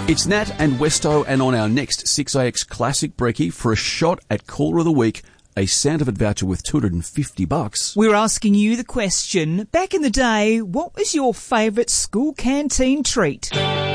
It's Nat and Westo, and on our next 6AX Classic Brekkie, for a shot at Caller of the Week, a Santavid voucher worth $250. We're asking you the question, back in the day, what was your favourite school canteen treat?